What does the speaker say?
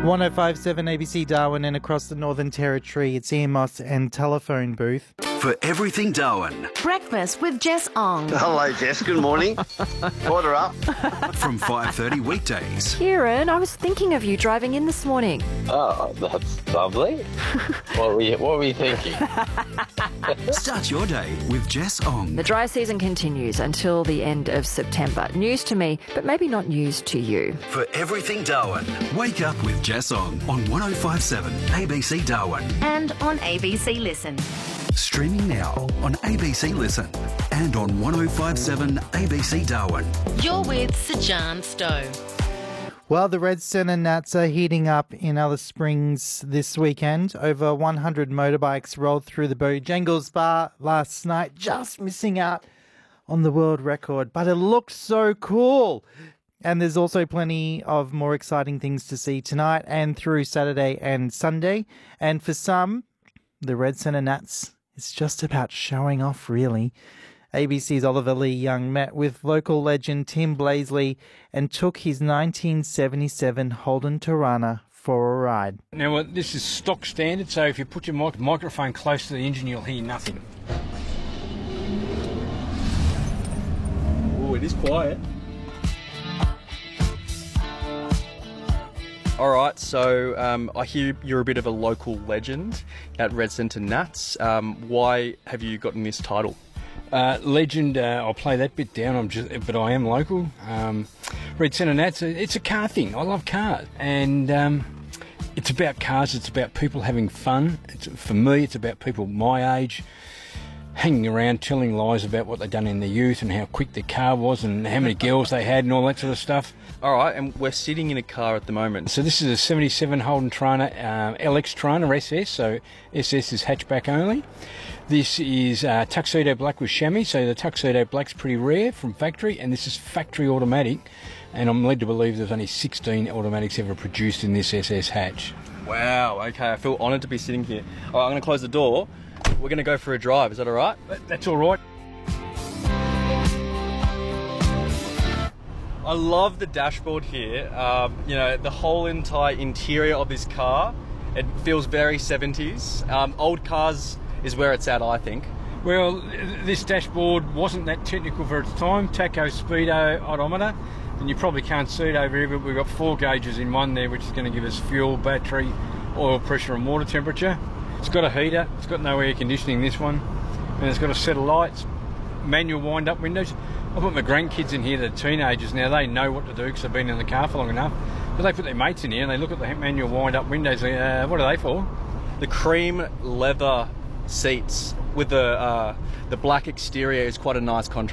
1057 ABC Darwin and across the Northern Territory, it's Ian Moss and Telephone Booth. For everything Darwin. Breakfast with Jess Ong. Hello, Jess. Good morning. Order up. From 5:30 weekdays. Kieran, I was thinking of you driving in this morning. Oh, that's lovely. What were you thinking? Start your day with Jess Ong. The dry season continues until the end of September. News to me, but maybe not news to you. For everything Darwin. Wake up with Jess Ong on 1057 ABC Darwin. And on ABC Listen. Streaming now on ABC Listen and on 1057 ABC Darwin. You're with Sir John Stowe. Well, the Redstone and Nats are heating up in Alice Springs this weekend. Over 100 motorbikes rolled through the Bojangles Bar last night, just missing out on the world record. But it looks so cool. And there's also plenty of more exciting things to see tonight and through Saturday and Sunday. And for some, the Redstone and Nats, it's just about showing off, really. ABC's Oliver Lee Young met with local legend Tim Blaisley and took his 1977 Holden Torana for a ride. Now, this is stock standard, so if you put your microphone close to the engine, you'll hear nothing. Oh, it is quiet. All right, so I hear you're a bit of a local legend at Redstone and Nats. Why have you gotten this title? Legend, I'll play that bit down, but I am local. Redstone and Nats, it's a car thing. I love cars. And it's about cars, it's about people having fun. For me, it's about people my age hanging around telling lies about what they've done in their youth and how quick their car was and how many girls they had and all that sort of stuff. All right, and we're sitting in a car at the moment. So this is a 77 Holden Torana, LX Torana SS, so SS is hatchback only. This is tuxedo black with chamois, so the tuxedo black's pretty rare from factory, and this is factory automatic, and I'm led to believe there's only 16 automatics ever produced in this SS hatch. Wow, okay, I feel honoured to be sitting here. All right, I'm going to close the door. We're going to go for a drive, is that all right? That's all right. I love the dashboard here. You know, the whole entire interior of this car, it feels very 70s. Old cars is where it's at, I think. Well, this dashboard wasn't that technical for its time. Taco Speedo odometer, and you probably can't see it over here, but we've got 4 gauges in one there, which is going to give us fuel, battery, oil pressure and water temperature. It's got a heater, it's got no air conditioning, this one, and it's got a set of lights, manual wind-up windows. I put my grandkids in here, they're teenagers now, they know what to do because they've been in the car for long enough. But they put their mates in here and they look at the manual wind-up windows, what are they for? The cream leather seats with the black exterior is quite a nice contrast.